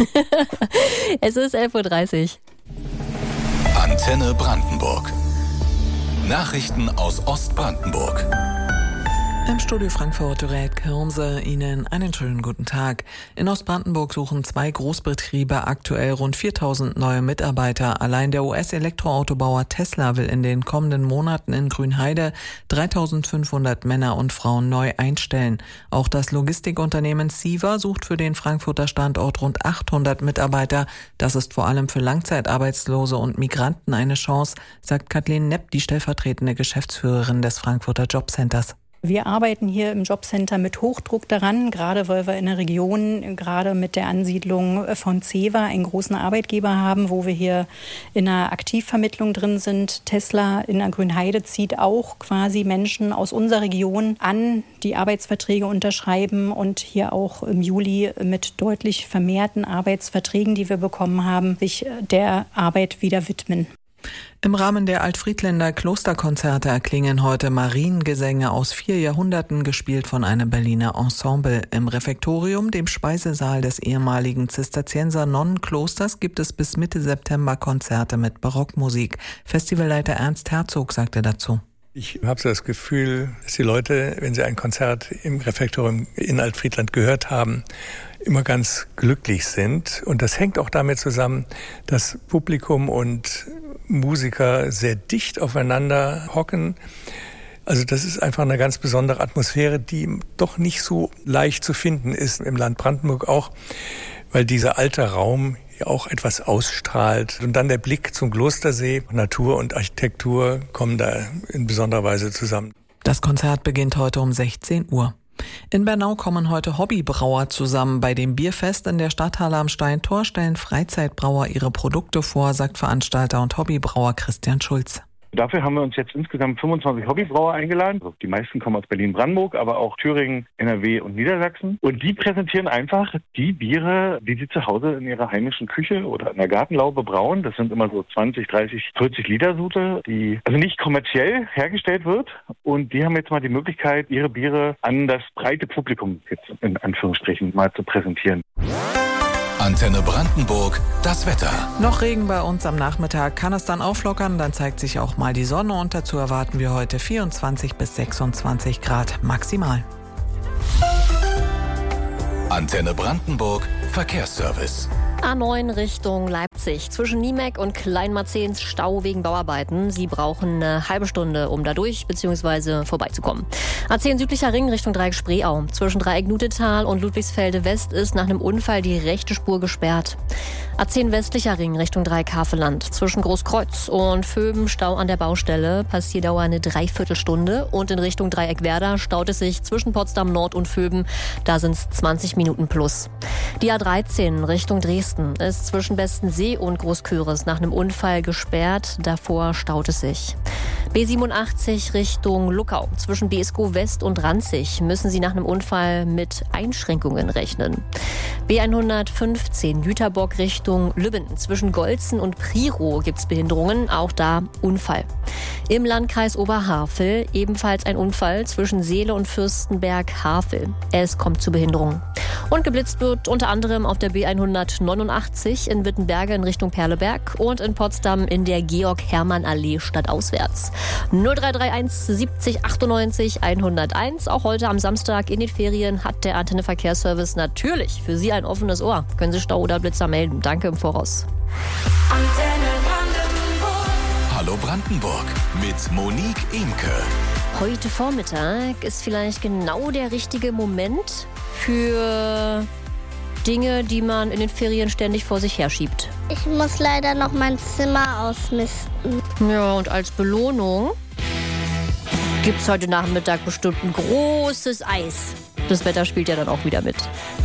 Es ist 11:30 Uhr. Antenne Brandenburg. Nachrichten aus Ostbrandenburg. Im Studio Frankfurt Dorät Kirnse Ihnen einen schönen guten Tag. In Ostbrandenburg suchen 2 Großbetriebe aktuell rund 4.000 neue Mitarbeiter. Allein der US-Elektroautobauer Tesla will in den kommenden Monaten in Grünheide 3.500 Männer und Frauen neu einstellen. Auch das Logistikunternehmen Siva sucht für den Frankfurter Standort rund 800 Mitarbeiter. Das ist vor allem für Langzeitarbeitslose und Migranten eine Chance, sagt Kathleen Nepp, die stellvertretende Geschäftsführerin des Frankfurter Jobcenters. Wir arbeiten hier im Jobcenter mit Hochdruck daran, gerade weil wir in der Region, gerade mit der Ansiedlung von CEVA, einen großen Arbeitgeber haben, wo wir hier in einer Aktivvermittlung drin sind. Tesla in der Grünheide zieht auch quasi Menschen aus unserer Region an, die Arbeitsverträge unterschreiben und hier auch im Juli mit deutlich vermehrten Arbeitsverträgen, die wir bekommen haben, sich der Arbeit wieder widmen. Im Rahmen der Altfriedländer Klosterkonzerte erklingen heute Mariengesänge aus 4 Jahrhunderten, gespielt von einem Berliner Ensemble. Im Refektorium, dem Speisesaal des ehemaligen Zisterzienser Nonnenklosters, gibt es bis Mitte September Konzerte mit Barockmusik. Festivalleiter Ernst Herzog sagte dazu: Ich habe so das Gefühl, dass die Leute, wenn sie ein Konzert im Refektorium in Altfriedland gehört haben, immer ganz glücklich sind. Und das hängt auch damit zusammen, dass Publikum und Musiker sehr dicht aufeinander hocken. Also das ist einfach eine ganz besondere Atmosphäre, die doch nicht so leicht zu finden ist im Land Brandenburg auch, weil dieser alte Raum ja auch etwas ausstrahlt. Und dann der Blick zum Klostersee, Natur und Architektur kommen da in besonderer Weise zusammen. Das Konzert beginnt heute um 16 Uhr. In Bernau kommen heute Hobbybrauer zusammen. Bei dem Bierfest in der Stadthalle am Steintor stellen Freizeitbrauer ihre Produkte vor, sagt Veranstalter und Hobbybrauer Christian Schulz. Dafür haben wir uns jetzt insgesamt 25 Hobbybrauer eingeladen. Also die meisten kommen aus Berlin-Brandenburg, aber auch Thüringen, NRW und Niedersachsen. Und die präsentieren einfach die Biere, die sie zu Hause in ihrer heimischen Küche oder in der Gartenlaube brauen. Das sind immer so 20, 30, 40 Liter Sute, die also nicht kommerziell hergestellt wird. Und die haben jetzt mal die Möglichkeit, ihre Biere an das breite Publikum jetzt in Anführungsstrichen mal zu präsentieren. Antenne Brandenburg, das Wetter. Noch Regen bei uns am Nachmittag, kann es dann auflockern, dann zeigt sich auch mal die Sonne und dazu erwarten wir heute 24 bis 26 Grad maximal. Antenne Brandenburg, Verkehrsservice. A9 Richtung Leipzig. Zwischen Niemeck und Kleinmarzehns Stau wegen Bauarbeiten. Sie brauchen eine halbe Stunde, um da durch bzw. vorbeizukommen. A10 südlicher Ring Richtung Dreieck Spreeau. Zwischen Dreieck Nutetal und Ludwigsfelde West ist nach einem Unfall die rechte Spur gesperrt. A10 westlicher Ring Richtung Dreieck Havelland. Zwischen Großkreuz und Vöben Stau an der Baustelle. Passierdauer eine Dreiviertelstunde. Und in Richtung Dreieck Werder staut es sich zwischen Potsdam Nord und Vöben. Da sind es 20 Minuten plus. Die A13 Richtung Dresden ist zwischen Bestensee und Großküres nach einem Unfall gesperrt. Davor staut es sich. B87 Richtung Luckau. Zwischen Beeskow West und Ranzig müssen Sie nach einem Unfall mit Einschränkungen rechnen. B115 Jüterbock Richtung Lübben. Zwischen Golzen und Priro gibt es Behinderungen. Auch da Unfall. Im Landkreis Oberhavel ebenfalls ein Unfall zwischen Seele und Fürstenberg-Havel. Es kommt zu Behinderungen. Und geblitzt wird unter anderem auf der B189 in Wittenberge in Richtung Perleberg und in Potsdam in der Georg-Hermann-Allee stadtauswärts. 0331 70 98 101. Auch heute am Samstag in den Ferien hat der Antenne Verkehrsservice natürlich für Sie ein offenes Ohr. Können Sie Stau oder Blitzer melden. Danke im Voraus. Antenne Brandenburg. Hallo Brandenburg mit Monique Imke. Heute Vormittag ist vielleicht genau der richtige Moment für Dinge, die man in den Ferien ständig vor sich herschiebt. Ich muss leider noch mein Zimmer ausmisten. Ja, und als Belohnung gibt's heute Nachmittag bestimmt ein großes Eis. Das Wetter spielt ja dann auch wieder mit.